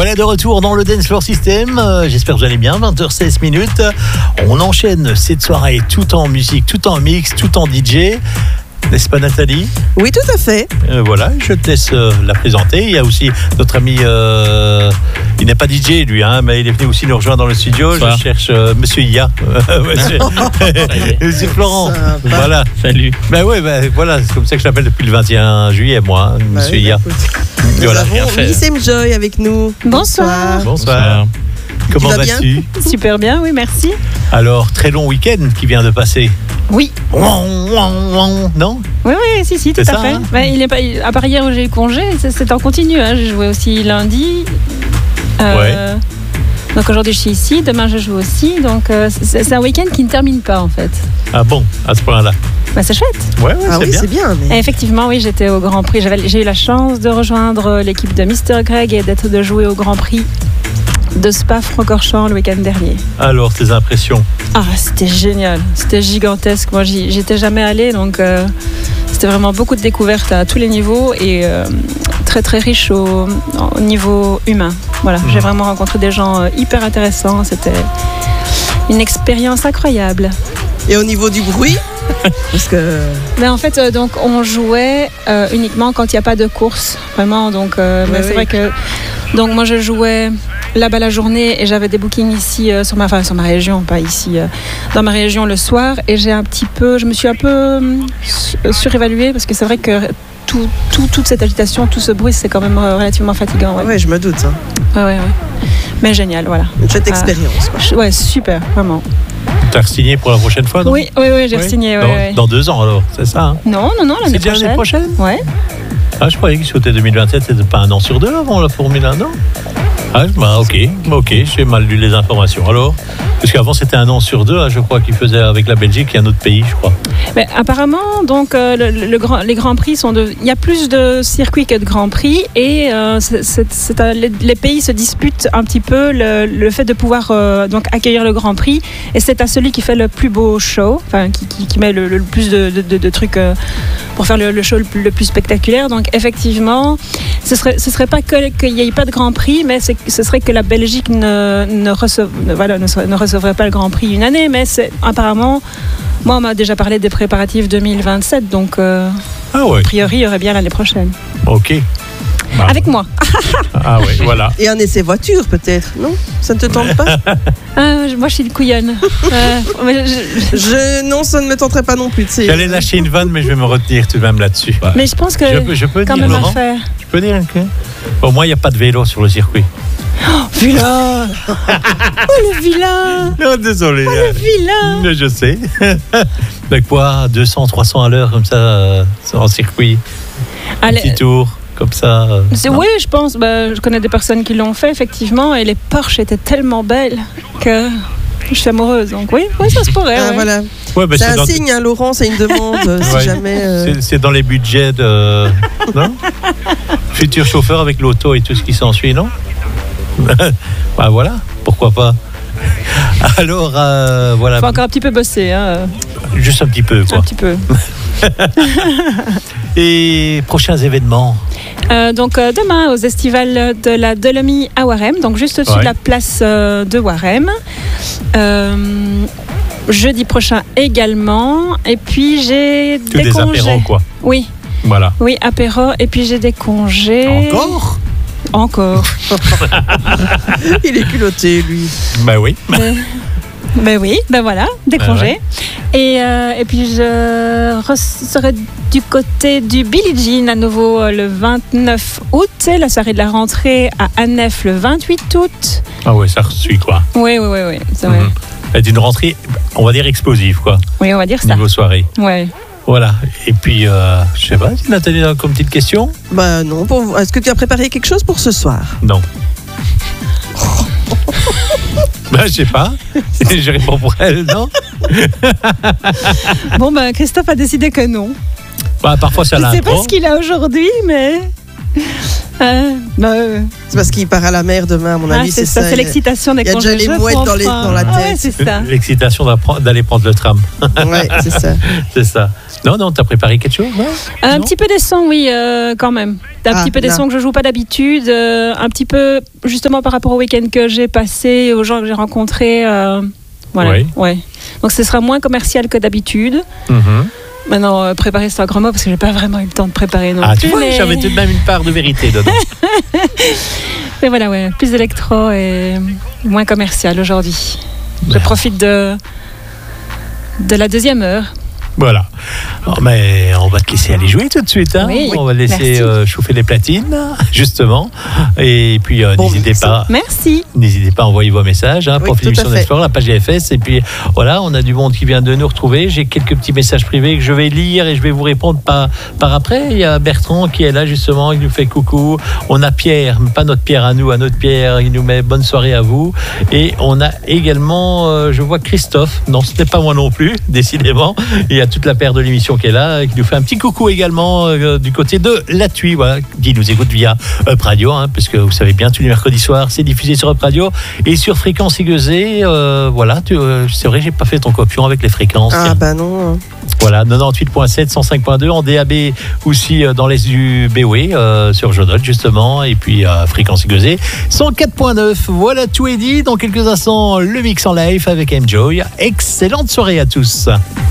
Voilà, de retour dans le Dance Floor System. J'espère que vous allez bien. 20h16 minutes. On enchaîne cette soirée tout en musique, tout en mix, tout en DJ. N'est-ce pas, Nathalie ? Oui, tout à fait. Voilà, je te laisse la présenter. Il y a aussi notre ami, il n'est pas DJ lui, mais il est venu aussi nous rejoindre dans le studio. Bonsoir. Je cherche Monsieur Ia. Monsieur Florent. Sympa. Voilà. Salut. Voilà, c'est comme ça que je l'appelle depuis le 21 juillet, moi, Monsieur Ia. Nous Voilà, avons bien fait. Miss Joy avec nous. Bonsoir. Bonsoir. Comment Tu vas bien ? vas-tu ? Super bien, oui, merci. Alors, très long week-end qui vient de passer. Oui, Non ? oui, si, tout C'est à ça, fait. hein Il est pas, à part hier où j'ai eu congé, c'est en continu. J'ai joué aussi lundi. Ouais. Donc aujourd'hui je suis ici, demain je joue aussi. Donc c'est un week-end qui ne termine pas en fait. Ah bon, à ce point-là. C'est chouette. Ouais, Ah c'est oui, bien. c'est bien. Et Mais... effectivement, oui, j'étais au Grand Prix. J'ai eu la chance de rejoindre l'équipe de Mr. Greg et de jouer au Grand Prix de Spa-Francorchamps le week-end dernier. Alors, tes impressions ? Ah, c'était génial, c'était gigantesque. Moi, j'étais jamais allée, donc c'était vraiment beaucoup de découvertes à tous les niveaux et très très riche au niveau humain. Voilà, j'ai vraiment rencontré des gens hyper intéressants. C'était une expérience incroyable. Et au niveau du bruit parce que... Mais en fait, donc on jouait uniquement quand il n'y a pas de course, vraiment. Donc, mais c'est vrai que donc moi je jouais là-bas la journée et j'avais des bookings ici sur ma région, pas ici, dans ma région le soir. Et je me suis un peu surévaluée parce que c'est vrai que toute cette agitation, tout ce bruit, c'est quand même relativement fatigant. Ouais. Ouais, je me doute. Ouais. Mais génial, voilà. Une chouette expérience. Quoi. Ouais, super, vraiment. T'as re-signé pour la prochaine fois, non ? Oui, j'ai re-signé. Dans 2 ans, alors, c'est ça, hein ? Non, C'est l'année déjà l'année prochaine ? Ouais. Ah, je croyais que c'était 2027, c'était pas un an sur 2 avant la Formule 1, non ? Ah, ok, j'ai mal lu les informations. Alors, parce qu'avant c'était 1 an sur 2, je crois qu'ils faisaient avec la Belgique et un autre pays, je crois. Mais apparemment, donc les grands prix il y a plus de circuits que de grands prix et les pays se disputent un petit peu le fait de pouvoir donc accueillir le Grand Prix et c'est à celui qui fait le plus beau show, enfin qui met le plus de trucs pour faire le show le plus spectaculaire. Donc effectivement, ce serait pas qu'il n'y ait pas de Grand Prix, mais ce serait que la Belgique ne recevrait pas le Grand Prix une année, mais apparemment. Moi, on m'a déjà parlé des préparatifs 2027, donc a priori, il y aurait bien l'année prochaine. Ok. Bah, avec moi. Ah ouais, voilà. Et un essai voiture, peut-être, non ? Ça ne te tente pas ? Moi, je suis une couillonne. Non, ça ne me tenterait pas non plus. J'allais lâcher une vanne, mais je vais me retenir tout de même là-dessus. Mais je pense que je peux quand dire, même à Laurent, faire. je peux dire que au moins il n'y a pas de vélo sur le circuit. Vilain. Oh, le vilain. Non, désolé. Le vilain. Mais je sais. Avec quoi 200, 300 à l'heure comme ça en circuit. Petit tour comme ça. Oui, je pense. Je connais des personnes qui l'ont fait effectivement et les Porsche étaient tellement belles que je suis amoureuse. Donc oui, ça se pourrait. Ah, voilà. Ouais, c'est un signe, Laurent, c'est une demande. Si jamais. C'est dans les budgets de non futur chauffeur avec l'auto et tout ce qui s'ensuit, non? Voilà, pourquoi pas. Alors, voilà. Faut encore un petit peu bosser. Juste un petit peu, quoi. Un petit peu. Et prochains événements donc demain aux estivales de la Dolomie à Warem, donc juste au-dessus de la place de Warem. Jeudi prochain également. Et puis j'ai des congés. Apéros, quoi. Oui. Voilà. Oui, apéro. Et puis j'ai des congés. Encore. Il est culotté, lui. Ben oui. Voilà, des congés. Ouais. Et puis je serai du côté du Billie Jean à nouveau le 29 août. La soirée de la rentrée à Annef le 28 août. Ah ouais, ça reçoit quoi. Oui, c'est vrai. C'est une rentrée, on va dire, explosive, quoi. Oui, on va dire ça. Niveau soirée. Ouais. Voilà. Et puis, je sais pas, Nathalie, comme petite question ? Non. Est-ce que tu as préparé quelque chose pour ce soir ? Non. Je sais pas. Je réponds pour elle, non ? Bon, Christophe a décidé que non. Parfois, ça l'a. Je sais pas ce qu'il a aujourd'hui, mais... C'est parce qu'il part à la mer demain, à mon avis. C'est ça, c'est l'excitation des congés. Il y a déjà les mouettes dans la tête. Ouais, c'est ça. L'excitation d'aller prendre le tram. Ouais, c'est ça. C'est ça. Non, t'as préparé quelque chose? Un petit peu des sons, oui, quand même. Un petit peu des sons que je joue pas d'habitude. Un petit peu, justement, par rapport au week-end que j'ai passé, aux gens que j'ai rencontrés. Voilà. Oui. Ouais. Donc, ce sera moins commercial que d'habitude. Maintenant, préparer, c'est un grand mot parce que j'ai pas vraiment eu le temps de préparer non plus. Tu vois, j'avais tout de même une part de vérité dedans. Mais voilà, ouais, plus d'électro et moins commercial aujourd'hui. Je profite de la deuxième heure. Voilà. Mais on va te laisser aller jouer tout de suite. Hein. Oui, on va laisser chauffer les platines, justement. Et puis, n'hésitez pas. Merci. N'hésitez pas à envoyer vos messages. Profil d'émission d'Explore, la page GFS. Et puis, voilà, on a du monde qui vient de nous retrouver. J'ai quelques petits messages privés que je vais lire et je vais vous répondre par après. Il y a Bertrand qui est là, justement. Il nous fait coucou. On a Pierre, mais pas notre Pierre à nous, à notre Pierre. Il nous met bonne soirée à vous. Et on a également, je vois Christophe. Non, ce n'est pas moi non plus, décidément. Il y a toute la paire de l'émission qui est là, qui nous fait un petit coucou également du côté de La Thuit, voilà, qui nous écoute via Up Radio, parce que vous savez bien, tous les mercredis soirs, c'est diffusé sur Up Radio et sur Fréquence Aiguisée. Voilà, c'est vrai, j'ai pas fait ton copion avec les fréquences. Bah non. Voilà, 98.7, 105.2 en DAB aussi dans l'est du BOE sur Jodotte justement, et puis Fréquence Aiguisée 104.9. Voilà, tout est dit. Dans quelques instants, le mix en live avec Enjoy. Excellente soirée à tous.